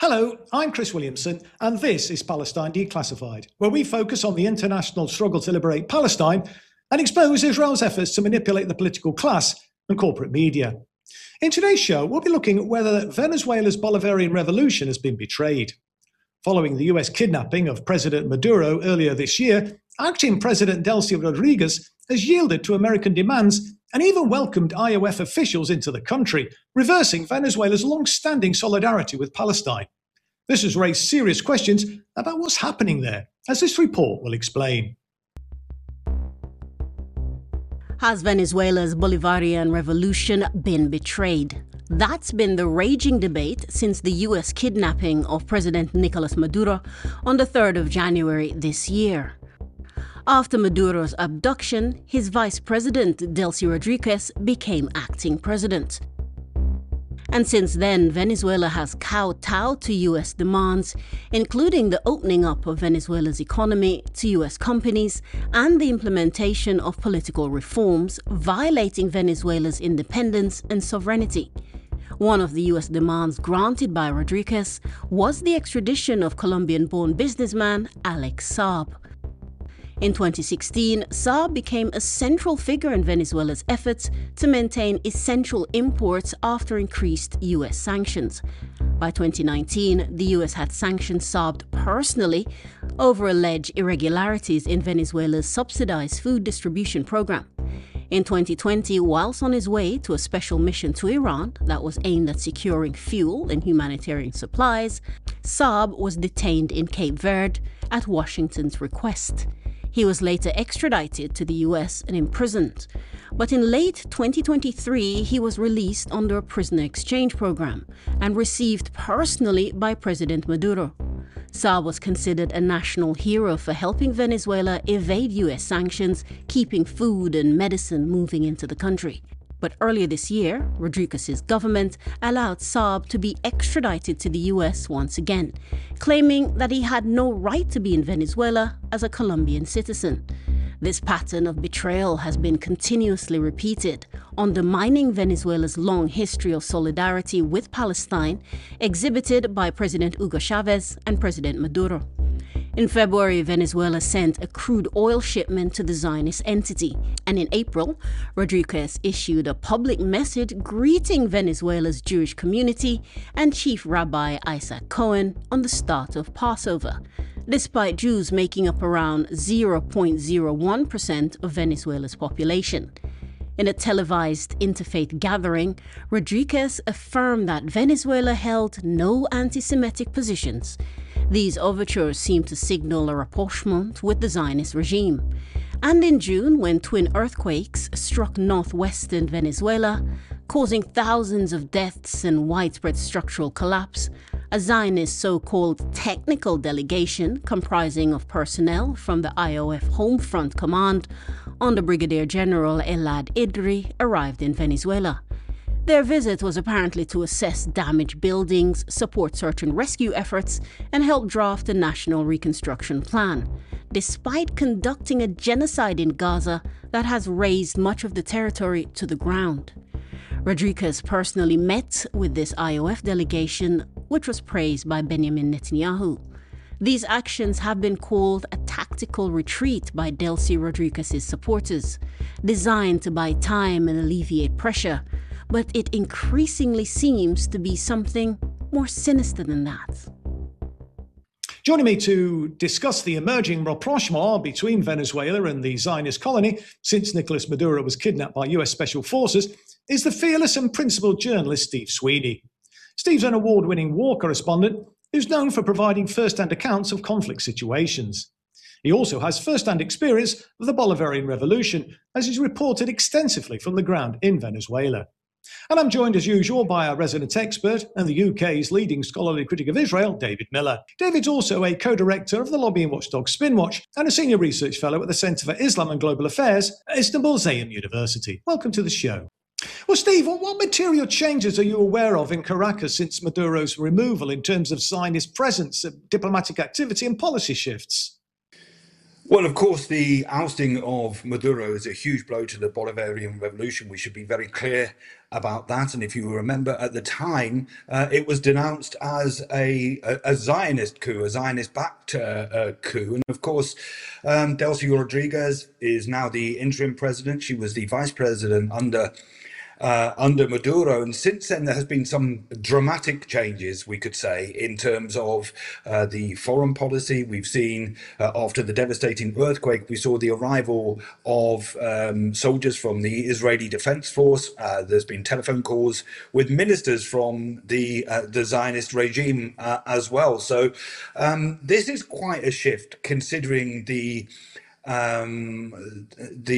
Hello, I'm Chris Williamson, and this is Palestine Declassified, where we focus on the international struggle to liberate Palestine and expose Israel's efforts to manipulate the political class and corporate media. In today's show, we'll be looking at whether Venezuela's Bolivarian revolution has been betrayed. Following the US kidnapping of President Maduro earlier this year, acting President Delcy Rodriguez has yielded to American demands and even welcomed IOF officials into the country, reversing Venezuela's long-standing solidarity with Palestine. This has raised serious questions about what's happening there, as this report will explain. Has Venezuela's Bolivarian revolution been betrayed? That's been the raging debate since the US kidnapping of President Nicolas Maduro on the 3rd of January this year. After Maduro's abduction, his vice president, Delcy Rodriguez, became acting president. And since then, Venezuela has kowtowed to US demands, including the opening up of Venezuela's economy to US companies and the implementation of political reforms, violating Venezuela's independence and sovereignty. One of the US demands granted by Rodriguez was the extradition of Colombian-born businessman Alex Saab. In 2016, Saab became a central figure in Venezuela's efforts to maintain essential imports after increased US sanctions. By 2019, the US had sanctioned Saab personally over alleged irregularities in Venezuela's subsidized food distribution program. In 2020, whilst on his way to a special mission to Iran that was aimed at securing fuel and humanitarian supplies, Saab was detained in Cape Verde at Washington's request. He was later extradited to the US and imprisoned. But in late 2023, he was released under a prisoner exchange program and received personally by President Maduro. Saab was considered a national hero for helping Venezuela evade US sanctions, keeping food and medicine moving into the country. But earlier this year, Rodriguez's government allowed Saab to be extradited to the US once again, claiming that he had no right to be in Venezuela as a Colombian citizen. This pattern of betrayal has been continuously repeated, undermining Venezuela's long history of solidarity with Palestine, exhibited by President Hugo Chavez and President Maduro. In February, Venezuela sent a crude oil shipment to the Zionist entity, and in April, Rodriguez issued a public message greeting Venezuela's Jewish community and Chief Rabbi Isaac Cohen on the start of Passover, despite Jews making up around 0.01% of Venezuela's population. In a televised interfaith gathering, Rodriguez affirmed that Venezuela held no anti-Semitic positions. These overtures seem to signal a rapprochement with the Zionist regime. And in June, when twin earthquakes struck northwestern Venezuela, causing thousands of deaths and widespread structural collapse, a Zionist so-called technical delegation comprising of personnel from the IOF Home Front Command under Brigadier General Elad Idri arrived in Venezuela. Their visit was apparently to assess damaged buildings, support search and rescue efforts, and help draft a national reconstruction plan, despite conducting a genocide in Gaza that has razed much of the territory to the ground. Rodriguez personally met with this IOF delegation, which was praised by Benjamin Netanyahu. These actions have been called a tactical retreat by Delcy Rodriguez's supporters, designed to buy time and alleviate pressure, but it increasingly seems to be something more sinister than that. Joining me to discuss the emerging rapprochement between Venezuela and the Zionist colony since Nicolas Maduro was kidnapped by US Special Forces is the fearless and principled journalist Steve Sweeney. Steve's an award-winning war correspondent who's known for providing first-hand accounts of conflict situations. He also has first-hand experience of the Bolivarian Revolution, as he's reported extensively from the ground in Venezuela. And I'm joined as usual by our resident expert and the UK's leading scholarly critic of Israel, David Miller. David's also a co-director of the lobbying watchdog Spinwatch and a senior research fellow at the Centre for Islam and Global Affairs at Istanbul Zeyn University. Welcome to the show. Well, Steve, what material changes are you aware of in Caracas since Maduro's removal in terms of Zionist presence, diplomatic activity and policy shifts? Well, of course, the ousting of Maduro is a huge blow to the Bolivarian revolution. We should be very clear about that. And if you remember at the time, it was denounced as a Zionist coup, a Zionist backed coup. And of course, Delcy Rodriguez is now the interim president. She was the vice president under Maduro. And since then, there has been some dramatic changes, we could say, in terms of the foreign policy. We've seen, after the devastating earthquake, we saw the arrival of soldiers from the Israeli Defense Force. There's been telephone calls with ministers from the Zionist regime as well. So this is quite a shift, considering the